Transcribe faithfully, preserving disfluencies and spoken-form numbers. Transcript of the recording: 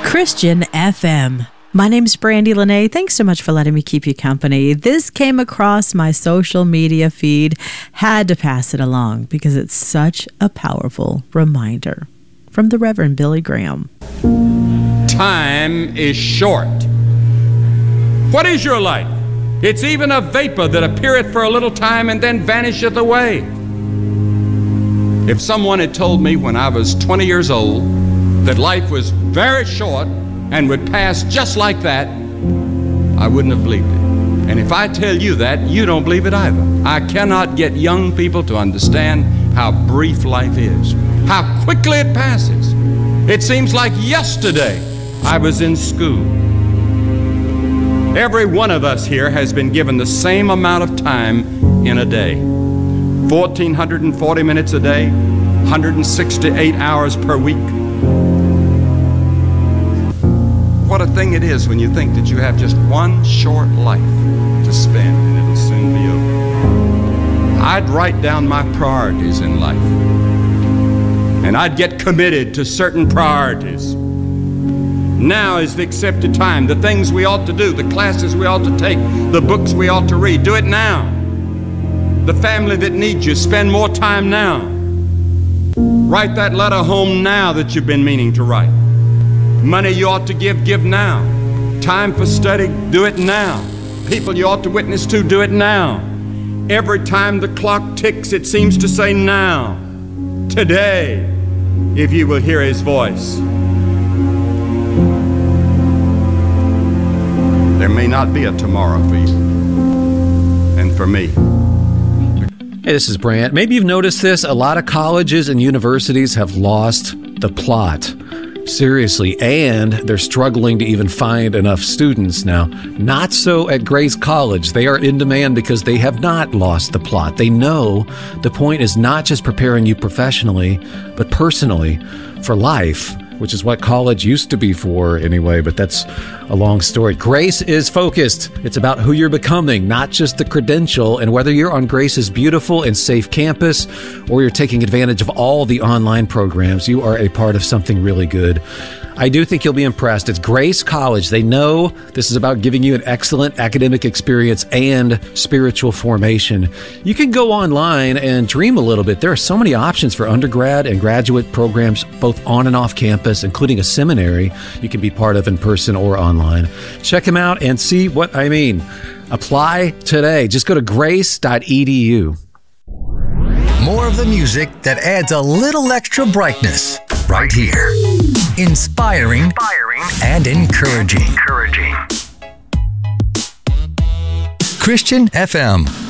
Christian F M. My name's Brandy Lene. Thanks so much for letting me keep you company. This came across my social media feed. Had to pass it along because it's such a powerful reminder from the Reverend Billy Graham. Time is short. What is your life? It's even a vapor that appeareth for a little time and then vanisheth away. If someone had told me when I was twenty years old that life was very short and would pass just like that, I wouldn't have believed it. And if I tell you that, you don't believe it either. I cannot get young people to understand how brief life is, how quickly it passes. It seems like yesterday I was in school. Every one of us here has been given the same amount of time in a day. one thousand four hundred forty minutes a day, one hundred sixty-eight hours per week. What a thing it is when you think that you have just one short life to spend and it'll soon be over. I'd write down my priorities in life, and I'd get committed to certain priorities. Now is the accepted time. The things we ought to do, the classes we ought to take, the books we ought to read, do it now. The family that needs you, spend more time now. Write that letter home now that you've been meaning to write. Money you ought to give, give now. Time for study, do it now. People you ought to witness to, do it now. Every time the clock ticks, it seems to say now. Today, if you will hear his voice. There may not be a tomorrow for you and for me. Hey, this is Brant. Maybe you've noticed this. A lot of colleges and universities have lost the plot. Seriously, and they're struggling to even find enough students now. Not so at Grace College. They are in demand because they have not lost the plot. They know the point is not just preparing you professionally, but personally for life, which is what college used to be for anyway, but that's a long story. Grace is focused. It's about who you're becoming, not just the credential, and whether you're on Grace's beautiful and safe campus or you're taking advantage of all the online programs, you are a part of something really good. I do think you'll be impressed. It's Grace College. They know this is about giving you an excellent academic experience and spiritual formation. You can go online and dream a little bit. There are so many options for undergrad and graduate programs, both on and off campus, including a seminary you can be part of in person or online. Check them out and see what I mean. Apply today. Just go to grace dot e d u. More of the music that adds a little extra brightness right here. Inspiring, Inspiring and encouraging. encouraging. Christian F M.